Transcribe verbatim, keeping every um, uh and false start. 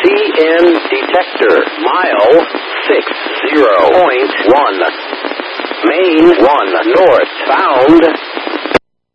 C N detector. Mile six zero point one. Main one north. Found